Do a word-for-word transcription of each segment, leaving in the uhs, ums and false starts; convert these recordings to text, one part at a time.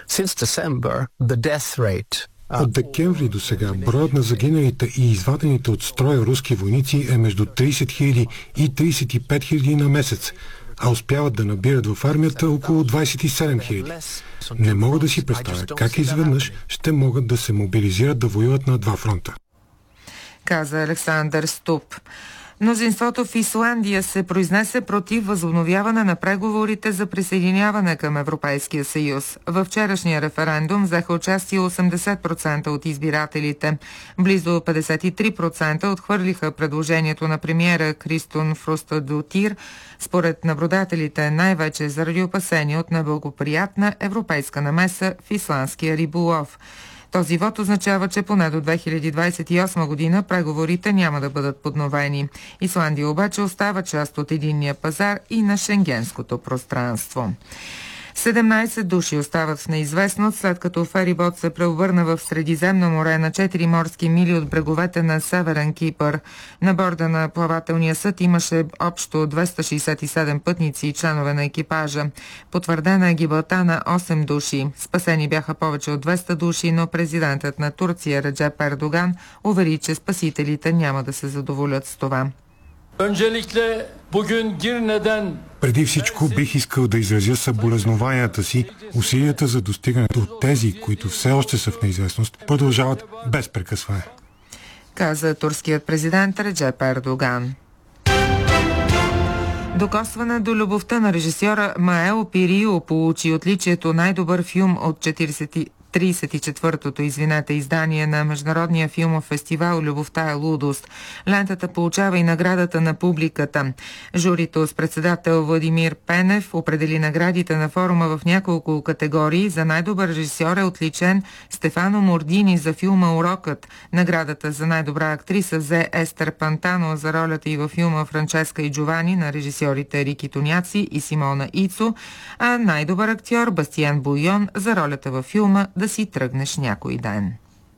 От декември до сега броят на загиналите и извадените от строя руски войници е между трийсет хиляди и трийсет и пет хиляди на месец, а успяват да набират в армията около двайсет и седем хиляди. Не мога да си представя как изведнъж ще могат да се мобилизират да воюват на два фронта, каза Александър Ступ. Мнозинството в Исландия се произнесе против възобновяване на преговорите за присъединяване към Европейския съюз. Във вчерашния референдум взеха участие осемдесет процента от избирателите. Близо петдесет и три процента отхвърлиха предложението на премиера Кристон Фрустадотир, според наблюдателите най-вече заради опасения от неблагоприятна европейска намеса в исландския риболов. Този вод означава, че поне до две хиляди двайсет и осма година преговорите няма да бъдат подновени. Исландия обаче остава част от единния пазар и на шенгенското пространство. седемнайсет души остават в неизвестност, след като ферибот се преобърна в Средиземно море на четири морски мили от бреговете на Северен Кипър. На борда на плавателния съд имаше общо двеста шейсет и седем пътници и членове на екипажа. Потвърдена е гибелта на осем души. Спасени бяха повече от двеста души, но президентът на Турция Реджеп Ердоган увери, че спасителите няма да се задоволят с това. Преди всичко бих искал да изразя съболезнованията си. Усилията за достигането от тези, които все още са в неизвестност, продължават без прекъсване, каза турският президент Реджеп Ердоган. Докосване до любовта на режисьора Маео Пирио получи отличието най-добър филм от трийсет и четвъртото извинете, издание на Международния филмов фестивал "Любовта е лудост". Лентата получава и наградата на публиката. Журито с председател Владимир Пенев определи наградите на форума в няколко категории. За най-добър режисьор е отличен Стефано Мордини за филма "Урокът". Наградата за най-добра актриса взе Естер Пантано за ролята й във филма "Франческа и Джовани" на режисьорите Рики Тоняци и Симона Ицо, а най-добър актьор Бастиен Буйон за ролята във филма "Да си тръгнеш някой ден".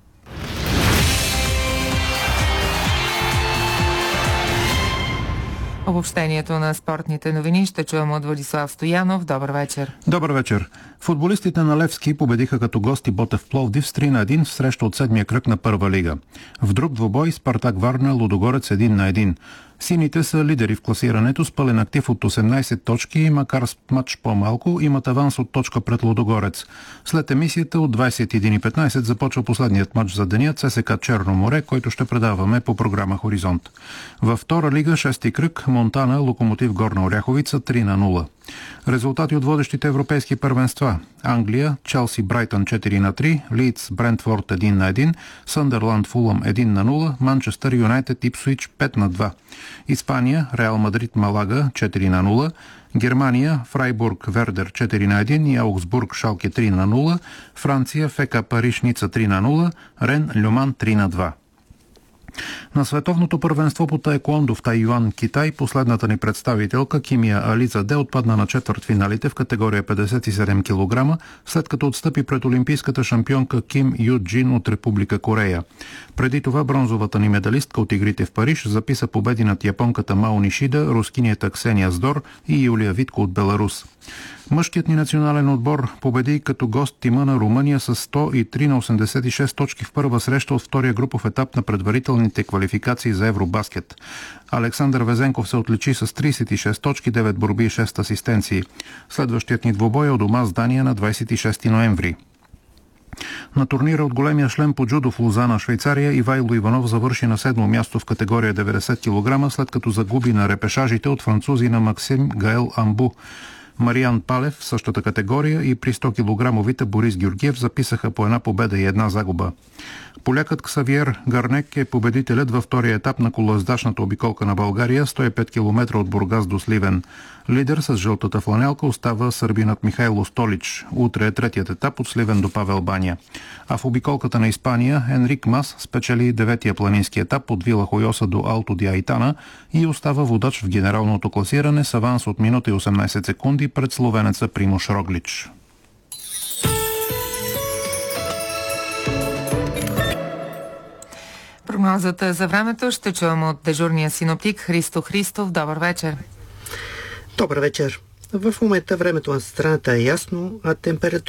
Обобщението на спортните новини ще чуем от Владислав Стоянов. Добър вечер. Добър вечер. Футболистите на Левски победиха като гости Ботев Пловдив с три на един в среща от седмия кръг на първа лига. В друг двубой Спартак Варна Лудогорец един на един. Сините са лидери в класирането с пълен актив от осемнайсет точки и макар с матч по-малко имат аванс от точка пред Лудогорец. След емисията от двайсет и един и петнайсет започва последният матч за деня ЦСКА Черно море, който ще предаваме по програма Хоризонт. Във втора лига шести кръг Монтана Локомотив Горна Оряховица три на нула. Резултати от водещите европейски първенства: Англия Челси Брайтън четири на три, Лийдс Брентфорд един на един, Съндърланд Фулъм един на нула, Манчестър Юнайтед Ипсуич пет на два. Испания Реал Мадрид Малага четири на нула, Германия Фрайбург Вердер четири на един и Аугсбург Шалке три на нула, Франция ФК Париж Ница три на нула, Рен Люман три на два. На световното първенство по таеквондо в Тайюан, Китай, последната ни представителка Кимия Ализаде отпадна на четвъртфиналите в категория петдесет и седем килограма, след като отстъпи пред олимпийската шампионка Ким Ю Джин от Република Корея. Преди това бронзовата ни медалистка от игрите в Париж записа победи над японката Мао Нишида, рускинята Ксения Здор и Юлия Витко от Беларус. Мъжкият ни национален отбор победи като гост тима на Румъния с сто и три на осемдесет и шест точки в първа среща от втория групов етап на предварителните квалификации за Евробаскет. Александър Везенков се отличи с трийсет и шест точки, девет борби и шест асистенции. Следващият ни двубой е у дома с Дания на двайсет и шести ноември. На турнира от големия шлем по джудо в Лозана, Швейцария, Ивайло Иванов завърши на седмо място в категория деветдесет килограма, след като загуби на репешажите от французи на Максим Гаел Амбу. Мариан Палев в същата категория и при сто килограмовите Борис Георгиев записаха по една победа и една загуба. Полякът Ксавиер Гарнек е победителят във втория етап на колоездачната обиколка на България, сто и пет километра от Бургас до Сливен. Лидер с жълтата фланелка остава сърбинът Михайло Столич. Утре е третият етап от Сливен до Павел Баня. А в обиколката на Испания Енрик Мас спечели деветия планински етап от Вила Хойоса до Алто ди Айтана и остава водач в генералното класиране с аванс от минута и осемнайсет секунди пред словенеца Примош Роглич. Прогнозата за времето ще чуем от дежурния синоптик Христо Христов. Добър вечер. Добър вечер. В момента времето на страната е ясно, а температура